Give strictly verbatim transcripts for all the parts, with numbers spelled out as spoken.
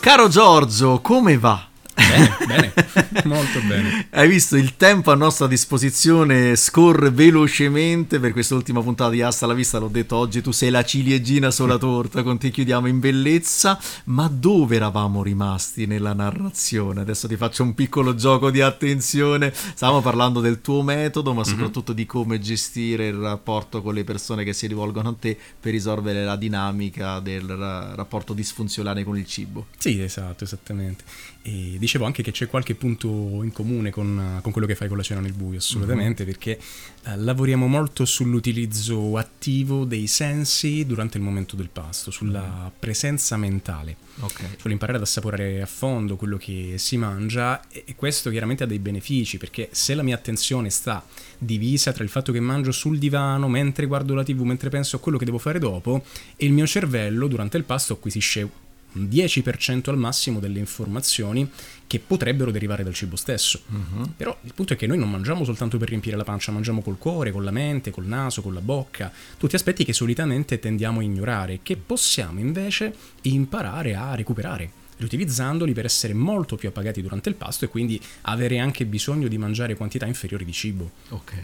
Caro Giorgio, come va? Bene, bene, molto bene. Hai visto, il tempo a nostra disposizione scorre velocemente per quest'ultima puntata di Hasta la Vista. L'ho detto oggi, tu sei la ciliegina sulla torta, con te chiudiamo in bellezza. Ma dove eravamo rimasti nella narrazione? Adesso ti faccio un piccolo gioco di attenzione. Stavamo parlando del tuo metodo, ma soprattutto mm-hmm. di come gestire il rapporto con le persone che si rivolgono a te per risolvere la dinamica del rapporto disfunzionale con il cibo. Sì, esatto, esattamente. E dicevo anche che c'è qualche punto in comune con, con quello che fai con la cena nel buio, assolutamente, mm-hmm. perché eh, lavoriamo molto sull'utilizzo attivo dei sensi durante il momento del pasto, sulla mm-hmm. presenza mentale, okay. sull'imparare ad assaporare a fondo quello che si mangia, e, e questo chiaramente ha dei benefici, perché se la mia attenzione sta divisa tra il fatto che mangio sul divano, mentre guardo la tivù, mentre penso a quello che devo fare dopo, e il mio cervello durante il pasto acquisisce un dieci per cento al massimo delle informazioni che potrebbero derivare dal cibo stesso. Uh-huh. Però il punto è che noi non mangiamo soltanto per riempire la pancia, mangiamo col cuore, con la mente, col naso, con la bocca, tutti aspetti che solitamente tendiamo a ignorare, che possiamo invece imparare a recuperare, riutilizzandoli per essere molto più appagati durante il pasto e quindi avere anche bisogno di mangiare quantità inferiori di cibo. Ok.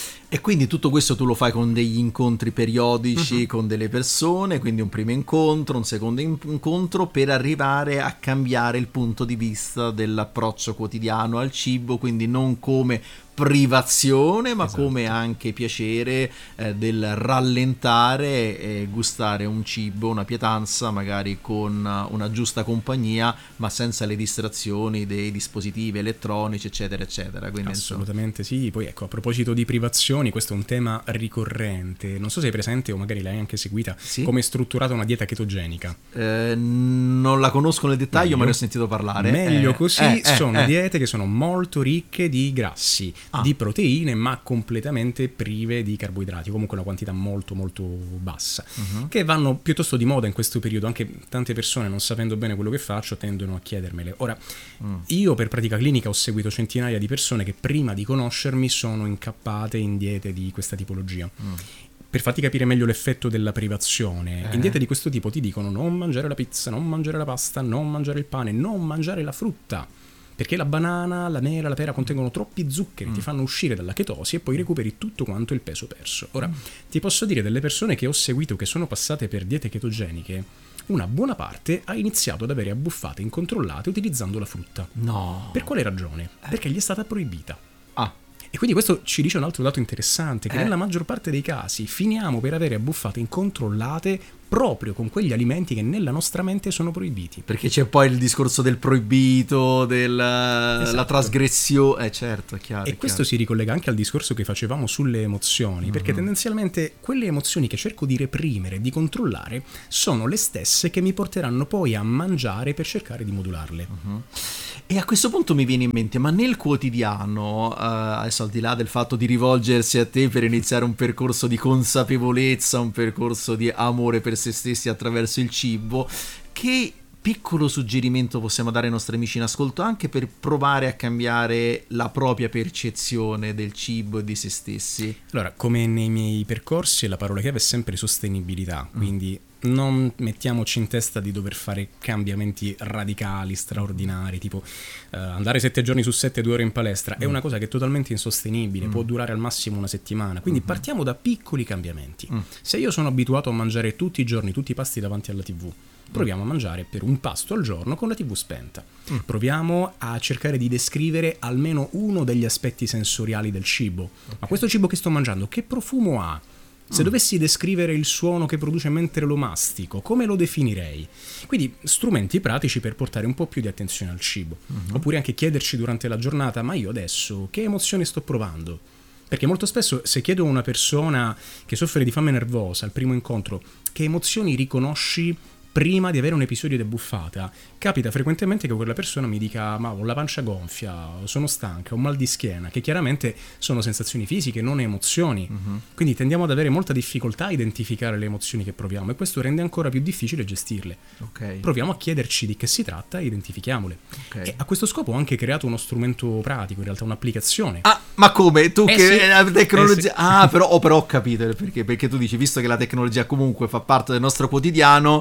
E quindi tutto questo tu lo fai con degli incontri periodici uh-huh. con delle persone, quindi un primo incontro, un secondo incontro, per arrivare a cambiare il punto di vista dell'approccio quotidiano al cibo, quindi non come privazione, ma esatto. come anche piacere eh, del rallentare e gustare un cibo, una pietanza, magari con una giusta compagnia, ma senza le distrazioni dei dispositivi elettronici, eccetera, eccetera. Quindi, assolutamente insomma... sì. Poi ecco, a proposito di privazioni, questo è un tema ricorrente. Non so se hai presente, o magari l'hai anche seguita, sì? come è strutturata una dieta chetogenica. Eh, non la conosco nel dettaglio, meglio, ma ne ho sentito parlare. Meglio eh, così, eh, sono eh, diete che sono molto ricche di grassi, Ah. di proteine, ma completamente prive di carboidrati, comunque una quantità molto molto bassa, uh-huh. che vanno piuttosto di moda in questo periodo. Anche tante persone, non sapendo bene quello che faccio, tendono a chiedermele. Ora, mm. io per pratica clinica ho seguito centinaia di persone che prima di conoscermi sono incappate in diete di questa tipologia. Mm. Per farti capire meglio l'effetto della privazione, eh. in diete di questo tipo ti dicono non mangiare la pizza, non mangiare la pasta, non mangiare il pane, non mangiare la frutta, perché la banana, la mela, la pera contengono troppi zuccheri, mm. ti fanno uscire dalla chetosi e poi recuperi tutto quanto il peso perso. Ora, mm. ti posso dire, delle persone che ho seguito che sono passate per diete ketogeniche, una buona parte ha iniziato ad avere abbuffate incontrollate utilizzando la frutta. No. Per quale ragione? Perché gli è stata proibita. Ah. E quindi questo ci dice un altro dato interessante, che eh. nella maggior parte dei casi finiamo per avere abbuffate incontrollate proprio con quegli alimenti che nella nostra mente sono proibiti. Perché c'è poi il discorso del proibito, della esatto. trasgressione, eh certo, è chiaro. E è questo chiaro. si ricollega anche al discorso che facevamo sulle emozioni, mm-hmm. perché tendenzialmente quelle emozioni che cerco di reprimere, di controllare, sono le stesse che mi porteranno poi a mangiare per cercare di modularle. Mm-hmm. E a questo punto mi viene in mente, ma nel quotidiano, uh, adesso al di là del fatto di rivolgersi a te per iniziare un percorso di consapevolezza, un percorso di amore per se stessi attraverso il cibo, che piccolo suggerimento possiamo dare ai nostri amici in ascolto anche per provare a cambiare la propria percezione del cibo e di se stessi? Allora, come nei miei percorsi, la parola chiave è sempre sostenibilità, quindi mm. non mettiamoci in testa di dover fare cambiamenti radicali, straordinari, tipo uh, andare sette giorni su sette, due ore in palestra, mm. è una cosa che è totalmente insostenibile, mm. può durare al massimo una settimana, quindi mm. partiamo da piccoli cambiamenti. Mm. Se io sono abituato a mangiare tutti i giorni, tutti i pasti davanti alla tivù, proviamo a mangiare per un pasto al giorno con la tivù spenta. Mm. Proviamo a cercare di descrivere almeno uno degli aspetti sensoriali del cibo. Okay. Ma questo cibo che sto mangiando, che profumo ha? Se mm. dovessi descrivere il suono che produce mentre lo mastico, come lo definirei? Quindi strumenti pratici per portare un po' più di attenzione al cibo. Mm-hmm. Oppure anche chiederci durante la giornata, ma io adesso che emozioni sto provando? Perché molto spesso se chiedo a una persona che soffre di fame nervosa al primo incontro che emozioni riconosci prima di avere un episodio di abbuffata, capita frequentemente che quella persona mi dica ma ho la pancia gonfia, sono stanca, ho mal di schiena, che chiaramente sono sensazioni fisiche, non emozioni. Uh-huh. Quindi tendiamo ad avere molta difficoltà a identificare le emozioni che proviamo e questo rende ancora più difficile gestirle. Okay. Proviamo a chiederci di che si tratta e identifichiamole. Okay. E a questo scopo ho anche creato uno strumento pratico, in realtà un'applicazione. Ah, ma come? Tu eh che sì. la tecnologia... Eh sì. Ah, però ho, però ho capito perché, perché tu dici, visto che la tecnologia comunque fa parte del nostro quotidiano, sì. anzi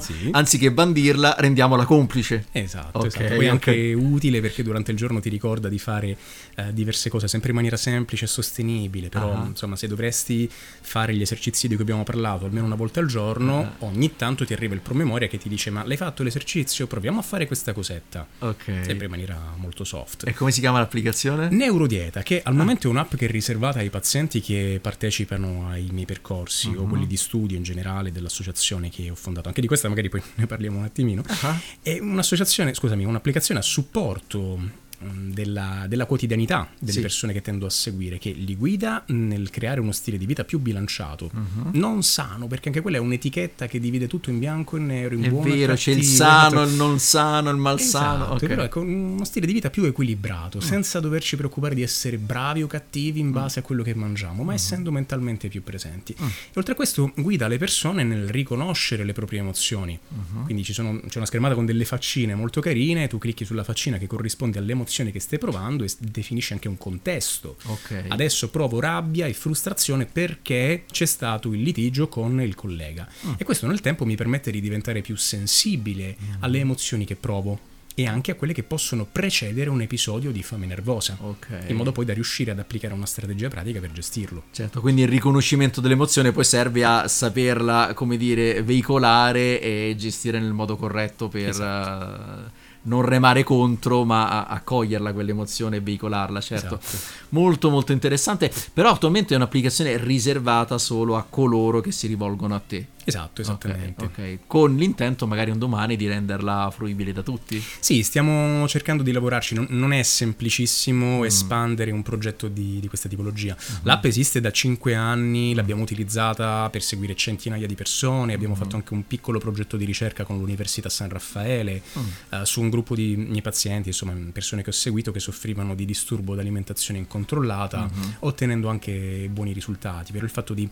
anziché bandirla rendiamola complice. Esatto, okay, esatto. Poi è okay. anche utile perché durante il giorno ti ricorda di fare eh, diverse cose sempre in maniera semplice e sostenibile, però uh-huh. insomma se dovresti fare gli esercizi di cui abbiamo parlato almeno una volta al giorno, uh-huh. ogni tanto ti arriva il promemoria che ti dice ma l'hai fatto l'esercizio? Proviamo a fare questa cosetta. Ok. Sempre in maniera molto soft. E come si chiama l'applicazione? Neurodieta, che al ah. momento è un'app che è riservata ai pazienti che partecipano ai miei percorsi uh-huh. o quelli di studio in generale dell'associazione che ho fondato. Anche di questa magari poi ne parliamo un attimino. Uh-huh. È un'associazione, scusami, un'applicazione a supporto Della, della quotidianità delle sì. persone che tendo a seguire, che li guida nel creare uno stile di vita più bilanciato, uh-huh. non sano, perché anche quella è un'etichetta che divide tutto in bianco e nero, in è buono vero, e cattivo, c'è il sano, il non sano, il malsano, esatto, okay. Però ecco, uno stile di vita più equilibrato, uh-huh. senza doverci preoccupare di essere bravi o cattivi in base uh-huh. a quello che mangiamo, ma uh-huh. essendo mentalmente più presenti. Uh-huh. E oltre a questo guida le persone nel riconoscere le proprie emozioni, uh-huh. quindi ci sono, c'è una schermata con delle faccine molto carine, tu clicchi sulla faccina che corrisponde alle emozioni che stai provando e definisce anche un contesto. Okay. Adesso provo rabbia e frustrazione perché c'è stato il litigio con il collega. Mm. E questo nel tempo mi permette di diventare più sensibile mm. alle emozioni che provo e anche a quelle che possono precedere un episodio di fame nervosa, okay. in modo poi da riuscire ad applicare una strategia pratica per gestirlo. Certo, quindi il riconoscimento dell'emozione poi serve a saperla, come dire, veicolare e gestire nel modo corretto per... Esatto. Uh, non remare contro, ma accoglierla quell'emozione e veicolarla, certo. Esatto. Molto molto interessante, però attualmente è un'applicazione riservata solo a coloro che si rivolgono a te. Esatto, esattamente. Okay, okay. Con l'intento magari un domani di renderla fruibile da tutti? Sì, stiamo cercando di lavorarci, non, non è semplicissimo mm. espandere un progetto di, di questa tipologia. Mm-hmm. L'app esiste da cinque anni, l'abbiamo utilizzata per seguire centinaia di persone, abbiamo mm. fatto anche un piccolo progetto di ricerca con l'Università San Raffaele mm. uh, su un gruppo di miei pazienti, insomma persone che ho seguito che soffrivano di disturbo d'alimentazione incontrollata, mm-hmm. ottenendo anche buoni risultati. Però il fatto di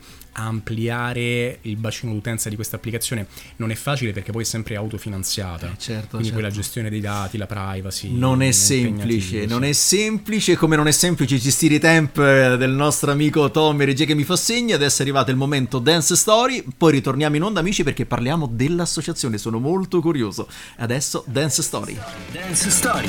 ampliare il bacino d'utenza di questa applicazione non è facile perché poi è sempre autofinanziata, eh, certo, quindi certo. poi la gestione dei dati, la privacy non è, è semplice, non è semplice come non è semplice gestire i tempi del nostro amico Tommy Regie che mi fa segni. Adesso è arrivato il momento Dance Story, poi ritorniamo in onda amici perché parliamo dell'associazione, sono molto curioso. Adesso Dance Story. Dance Story.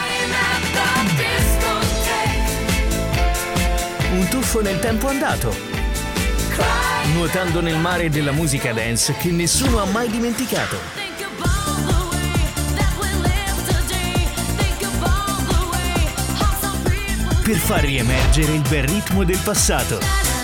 Un tuffo nel tempo andato, nuotando nel mare della musica dance che nessuno ha mai dimenticato. Per far riemergere il bel ritmo del passato.